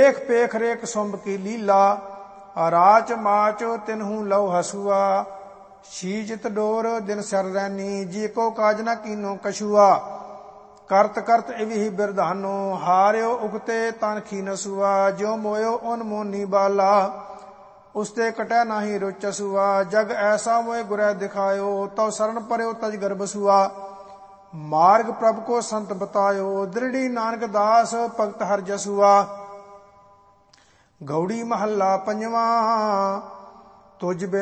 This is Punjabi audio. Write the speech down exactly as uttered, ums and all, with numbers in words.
ਏਖ ਪੇਖ ਰੇਖ ਸੁੰਭ ਕੀ ਲੀਲਾ, ਰਾਚ ਮਾਚ ਤਿਨਹੂ ਲਉ ਹਸੂਆ। ਸ਼ੀਜਤ ਡੋਰ ਦਿਨ ਸਰ ਰੈਨੀ, ਜੀ ਕੋ ਕਾਜ ਨਾ ਕੀਨੋ ਕਛੂਆ। ਕਰਤ ਕਰਤ ਇਵਹਿ ਬਿਰਧਾਨੋ, ਹਾਰਿਓ ਉਗਤੇ ਤਨ ਖੀਨਸੂਆ। ਜਿਉ ਮੋਇਓ ਉਨ ਮੋਨੀ ਬਾਲਾ, ਉਸਤੇ ਕਟੈ ਨਾਹੀ ਰੁਚਸੂਆ। ਜਗ ਐਸਾ ਮੋਇ ਗੁਰੈ ਦਿਖਾਇਓ, ਤਉ ਸਰਣ ਪਰਿਓ ਤਜ ਗਰਭ ਸੂਆ। ਮਾਰਗ ਪ੍ਰਭ ਕੋ ਸੰਤ ਬਤਾਇਓ, ਦ੍ਰਿੜੀ ਨਾਨਕ ਦਾਸ ਭਗਤ ਹਰਿ ਜਸੂਆ। ਗਉੜੀ ਮਹੱਲਾ ਪੰਜਵਾ। ਤੁਝ